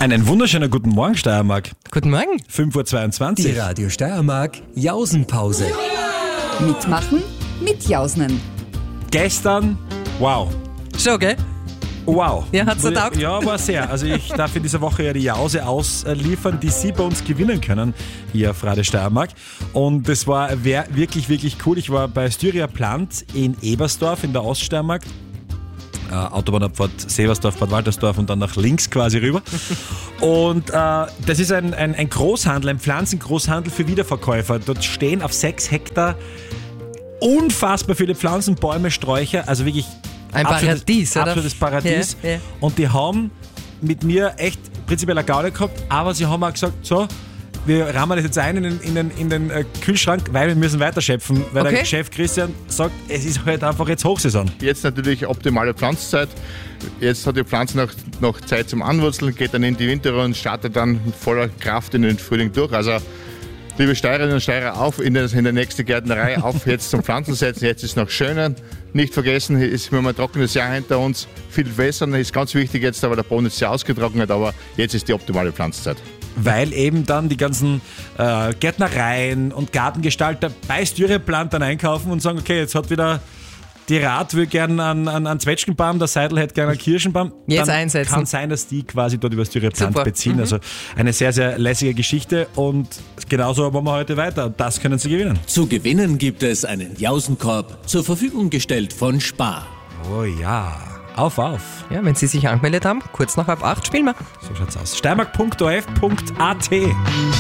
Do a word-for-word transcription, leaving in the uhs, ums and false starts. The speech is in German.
Einen wunderschönen guten Morgen, Steiermark. Guten Morgen. fünf Uhr zweiundzwanzig. Die Radio Steiermark Jausenpause. Mitmachen mit Jausnen. Gestern, wow. Schon, gell? Wow. Ja, hat's dir taugt? Ja, war sehr. Also ich darf in dieser Woche ja die Jause ausliefern, die Sie bei uns gewinnen können, hier auf Radio Steiermark. Und das war wirklich, wirklich cool. Ich war bei Styria Plant in Ebersdorf in der Oststeiermark. Äh, Autobahnabfahrt Seversdorf, Bad Waltersdorf und dann nach links quasi rüber. Und äh, das ist ein, ein, ein Großhandel, ein Pflanzengroßhandel für Wiederverkäufer. Dort stehen auf sechs Hektar unfassbar viele Pflanzen, Bäume, Sträucher, also wirklich Ein absolutes, Paradies, oder? absolutes Paradies. Ja, ja. Und die haben mit mir echt prinzipiell eine Gaudi gehabt, aber sie haben auch gesagt, so, wir rahmen das jetzt ein in den, in den, in den äh, Kühlschrank, weil wir müssen weiterschöpfen, weil Okay. der Chef Christian sagt, es ist halt einfach jetzt Hochsaison. Jetzt natürlich optimale Pflanzzeit. Jetzt hat die Pflanze noch, noch Zeit zum Anwurzeln, geht dann in die Winterruhe und startet dann mit voller Kraft in den Frühling durch. Also, liebe Steirerinnen und Steirer, auf in der, in der nächste Gärtnerei, auf jetzt zum Pflanzen setzen. Jetzt ist noch schöner. Nicht vergessen, ist immer ein trockenes Jahr hinter uns. Viel wässern ist ganz wichtig jetzt, aber der Boden ist sehr ausgetrocknet, aber jetzt ist die optimale Pflanzzeit. Weil eben dann die ganzen äh, Gärtnereien und Gartengestalter bei Styria Plant dann einkaufen und sagen, okay, jetzt hat wieder die Rat will gerne einen, einen, einen Zwetschgenbaum, der Seidel hätte gerne einen Kirschenbaum. Jetzt dann einsetzen. Kann sein, dass die quasi dort über Styria Plant Super. beziehen. Mhm. Also eine sehr, sehr lässige Geschichte und genauso machen wir heute weiter. Und das können Sie gewinnen. Zu gewinnen gibt es einen Jausenkorb, zur Verfügung gestellt von Spar. Oh ja, auf, auf. Ja, wenn Sie sich angemeldet haben, kurz nach halb acht spielen wir. So schaut's aus. steiermark punkt o f punkt a t